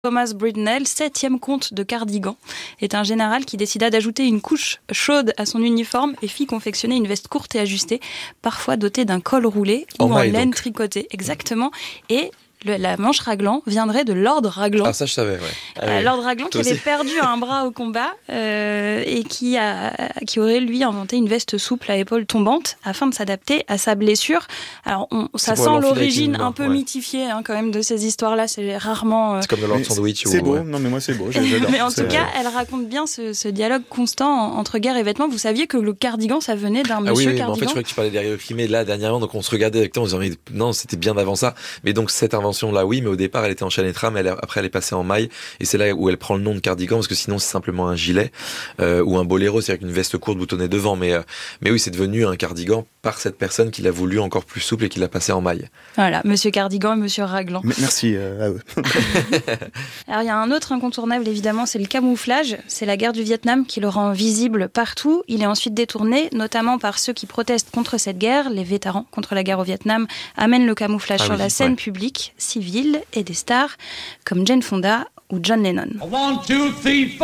Thomas Britnell, 7e comte de Cardigan, est un général qui décida d'ajouter une couche chaude à son uniforme et fit confectionner une veste courte et ajustée, parfois dotée d'un col roulé ou en laine tricotée. Exactement. Et la manche raglan viendrait de Lord Raglan. Ah, ça je savais, ouais. Lord Raglan qui avait perdu un bras au combat et qui aurait lui inventé une veste souple à épaules tombantes afin de s'adapter à sa blessure. Alors ça sent l'origine un peu mythifiée quand même de ces histoires-là. C'est rarement. C'est comme dans Lord Sandwich. C'est beau. Non mais moi c'est beau. J'adore. Mais en tout cas, elle raconte bien ce dialogue constant entre guerre et vêtements. Vous saviez que le cardigan, ça venait d'un monsieur Cardigan. En fait, je croyais que tu parlais des guerriers Crimée là dernièrement, donc on se regardait avec toi en disant mais non, c'était bien avant ça. Mais donc cette invention-là, oui, mais au départ, elle était en chaîne trame, après elle est passée en maille, et c'est là où elle prend le nom de cardigan, parce que sinon c'est simplement un gilet ou un boléro, c'est-à-dire une veste courte boutonnée devant. Mais oui, c'est devenu un cardigan par cette personne qui l'a voulu encore plus souple et qui l'a passé en maille. Voilà, Monsieur Cardigan et Monsieur Raglan. Merci à eux. Alors il y a un autre incontournable évidemment, c'est le camouflage. C'est la guerre du Vietnam qui le rend visible partout. Il est ensuite détourné, notamment par ceux qui protestent contre cette guerre. Les vétérans contre la guerre au Vietnam amènent le camouflage sur la scène publique, civile, et des stars comme Jane Fonda ou John Lennon. 1, 2, 3, 4.